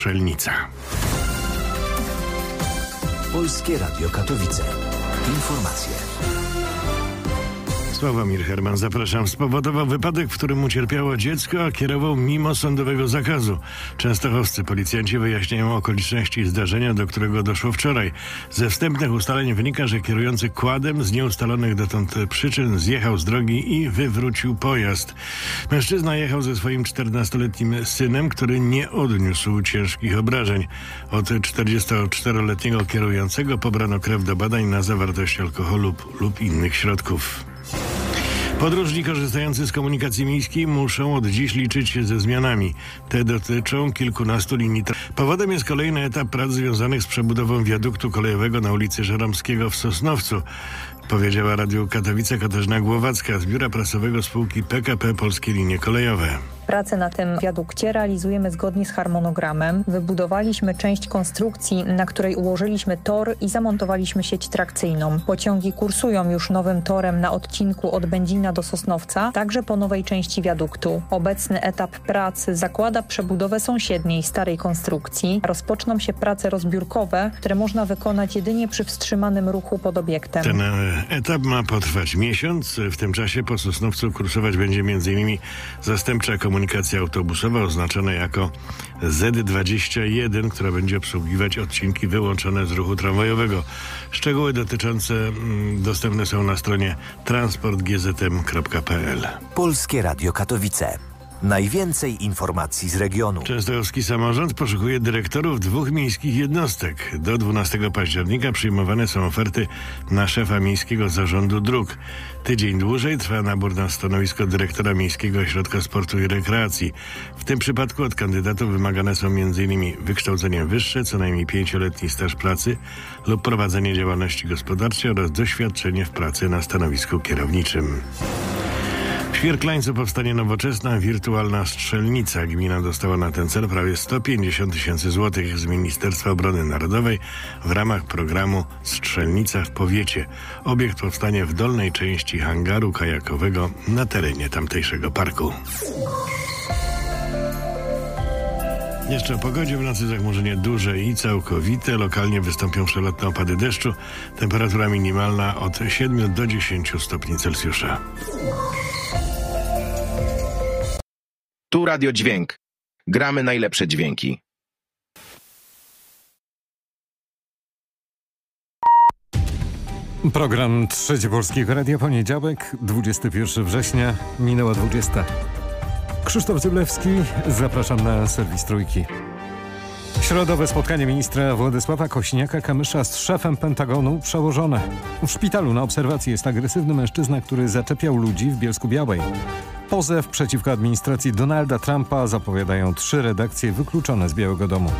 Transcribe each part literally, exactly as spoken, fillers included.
Strzelnica. Polskie Radio Katowice. Informacje. Sławomir Herman, zapraszam. Spowodował wypadek, w którym ucierpiało dziecko, a kierował mimo sądowego zakazu. Częstochowscy policjanci wyjaśniają okoliczności zdarzenia, do którego doszło wczoraj. Ze wstępnych ustaleń wynika, że kierujący quadem z nieustalonych dotąd przyczyn zjechał z drogi i wywrócił pojazd. Mężczyzna jechał ze swoim czternastoletnim synem, który nie odniósł ciężkich obrażeń. Od czterdziestoczteroletniego kierującego pobrano krew do badań na zawartość alkoholu lub, lub innych środków. Podróżni korzystający z komunikacji miejskiej muszą od dziś liczyć się ze zmianami. Te dotyczą kilkunastu linii. Powodem jest kolejny etap prac związanych z przebudową wiaduktu kolejowego na ulicy Żeromskiego w Sosnowcu, powiedziała Radiu Katowice Katarzyna Głowacka z biura prasowego spółki P K P Polskie Linie Kolejowe. Pracę na tym wiadukcie realizujemy zgodnie z harmonogramem. Wybudowaliśmy część konstrukcji, na której ułożyliśmy tor i zamontowaliśmy sieć trakcyjną. Pociągi kursują już nowym torem na odcinku od Będzina do Sosnowca, także po nowej części wiaduktu. Obecny etap pracy zakłada przebudowę sąsiedniej, starej konstrukcji. Rozpoczną się prace rozbiórkowe, które można wykonać jedynie przy wstrzymanym ruchu pod obiektem. Ten etap ma potrwać miesiąc. W tym czasie po Sosnowcu kursować będzie m.in. zastępcza komunikacja autobusowa oznaczona jako Z dwadzieścia jeden, która będzie obsługiwać odcinki wyłączone z ruchu tramwajowego. Szczegóły dotyczące mm, dostępne są na stronie transport g z m kropka p l. Polskie Radio Katowice. Najwięcej informacji z regionu. Częstochowski samorząd poszukuje dyrektorów dwóch miejskich jednostek. Do dwunastego października przyjmowane są oferty na szefa Miejskiego Zarządu Dróg. Tydzień dłużej trwa nabór na stanowisko dyrektora Miejskiego Ośrodka Sportu i Rekreacji. W tym przypadku od kandydatów wymagane są m.in. wykształcenie wyższe, co najmniej pięcioletni staż pracy lub prowadzenie działalności gospodarczej oraz doświadczenie w pracy na stanowisku kierowniczym. W Świerklańcu powstanie nowoczesna, wirtualna strzelnica. Gmina dostała na ten cel prawie sto pięćdziesiąt tysięcy złotych z Ministerstwa Obrony Narodowej w ramach programu Strzelnica w powiecie. Obiekt powstanie w dolnej części hangaru kajakowego na terenie tamtejszego parku. Jeszcze o pogodzie. W nocy zachmurzenie duże i całkowite. Lokalnie wystąpią przelotne opady deszczu. Temperatura minimalna od siedmiu do dziesięciu stopni Celsjusza. Tu Radio Dźwięk. Gramy najlepsze dźwięki. Program Trzeci Polskiego Radia, poniedziałek, dwudziestego pierwszego września, minęła dwudziesta. Krzysztof Zyblewski, zapraszam na serwis Trójki. Środowe spotkanie ministra Władysława Kosiniaka-Kamysza z szefem Pentagonu przełożone. W szpitalu na obserwacji jest agresywny mężczyzna, który zaczepiał ludzi w Bielsku-Białej. Pozew przeciwko administracji Donalda Trumpa zapowiadają trzy redakcje wykluczone z Białego Domu.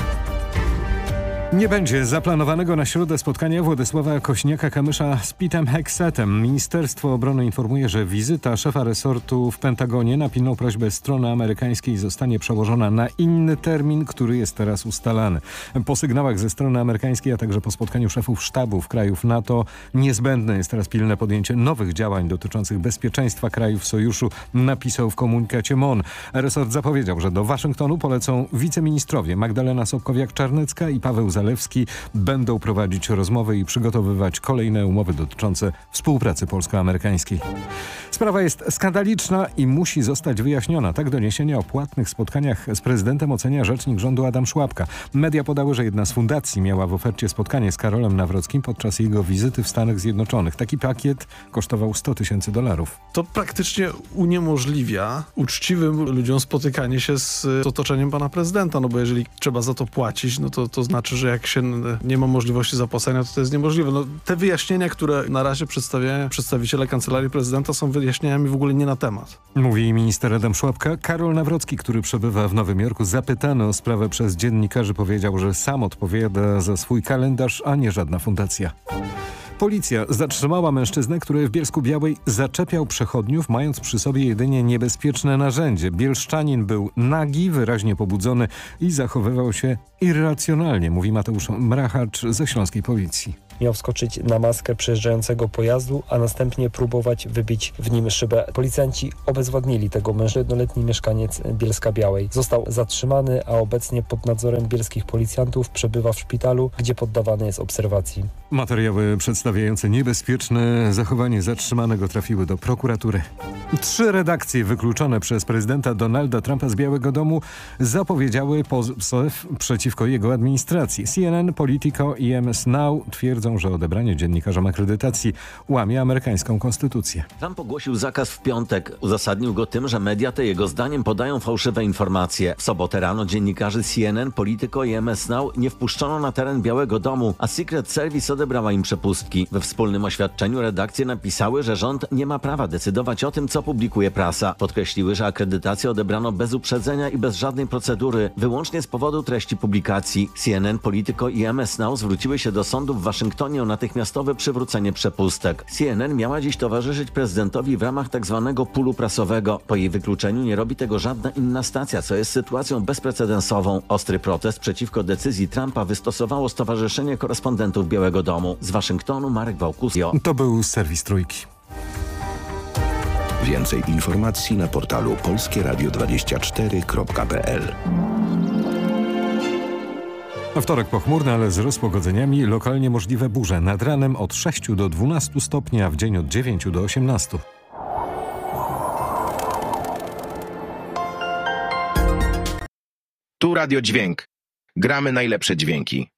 Nie będzie zaplanowanego na środę spotkania Władysława Kosiniaka-Kamysza z Petem Hegsetem. Ministerstwo Obrony informuje, że wizyta szefa resortu w Pentagonie na pilną prośbę strony amerykańskiej zostanie przełożona na inny termin, który jest teraz ustalany. Po sygnałach ze strony amerykańskiej, a także po spotkaniu szefów sztabów krajów NATO niezbędne jest teraz pilne podjęcie nowych działań dotyczących bezpieczeństwa krajów sojuszu, napisał w komunikacie M O N. Resort zapowiedział, że do Waszyngtonu polecą wiceministrowie Magdalena Sobkowiak-Czarnecka i Paweł Zalewski będą prowadzić rozmowy i przygotowywać kolejne umowy dotyczące współpracy polsko-amerykańskiej. Sprawa jest skandaliczna i musi zostać wyjaśniona. Tak doniesienia o płatnych spotkaniach z prezydentem ocenia rzecznik rządu Adam Szłapka. Media podały, że jedna z fundacji miała w ofercie spotkanie z Karolem Nawrockim podczas jego wizyty w Stanach Zjednoczonych. Taki pakiet kosztował sto tysięcy dolarów. To praktycznie uniemożliwia uczciwym ludziom spotykanie się z otoczeniem pana prezydenta, no bo jeżeli trzeba za to płacić, no to, to znaczy, że jak się nie ma możliwości zapłacenia, to to jest niemożliwe. No, te wyjaśnienia, które na razie przedstawiają przedstawiciele Kancelarii Prezydenta, są wyjaśnieniami w ogóle nie na temat. Mówi minister Adam Szłapka. Karol Nawrocki, który przebywa w Nowym Jorku, zapytany o sprawę przez dziennikarzy, powiedział, że sam odpowiada za swój kalendarz, a nie żadna fundacja. Policja zatrzymała mężczyznę, który w Bielsku-Białej zaczepiał przechodniów, mając przy sobie jedynie niebezpieczne narzędzie. Bielszczanin był nagi, wyraźnie pobudzony i zachowywał się irracjonalnie, mówi Mateusz Mrachacz ze Śląskiej Policji. Miał wskoczyć na maskę przejeżdżającego pojazdu, a następnie próbować wybić w nim szybę. Policjanci obezwładnili tego mężczyznę, jednoletni mieszkaniec Bielska-Białej. Został zatrzymany, a obecnie pod nadzorem bielskich policjantów przebywa w szpitalu, gdzie poddawany jest obserwacji. Materiały przedstawiające niebezpieczne zachowanie zatrzymanego trafiły do prokuratury. Trzy redakcje wykluczone przez prezydenta Donalda Trumpa z Białego Domu zapowiedziały pozew przeciwko jego administracji. C N N, Politico i M S Now twierdzą, że odebranie dziennikarzom akredytacji łamie amerykańską konstytucję. Trump ogłosił zakaz w piątek. Uzasadnił go tym, że media te jego zdaniem podają fałszywe informacje. W sobotę rano dziennikarzy C N N, Politico i M S Now nie wpuszczono na teren Białego Domu, a Secret Service odebrała im przepustki. We wspólnym oświadczeniu redakcje napisały, że rząd nie ma prawa decydować o tym, co publikuje prasa. Podkreśliły, że akredytację odebrano bez uprzedzenia i bez żadnej procedury, wyłącznie z powodu treści publikacji. C N N, Politico i M S Now zwróciły się do sądu w Waszyngtonie o natychmiastowe przywrócenie przepustek. C N N miała dziś towarzyszyć prezydentowi w ramach tzw. pulu prasowego. Po jej wykluczeniu nie robi tego żadna inna stacja, co jest sytuacją bezprecedensową. Ostry protest przeciwko decyzji Trumpa wystosowało Stowarzyszenie Korespondentów Białego Domu. Z Waszyngtonu Marek Wałkusio. To był serwis Trójki. Więcej informacji na portalu polskie radio dwadzieścia cztery kropka p l. Wtorek pochmurny, ale z rozpogodzeniami, lokalnie możliwe burze. Nad ranem od sześciu do dwunastu stopni, a w dzień od dziewięciu do osiemnastu. Tu Radio Dźwięk. Gramy najlepsze dźwięki.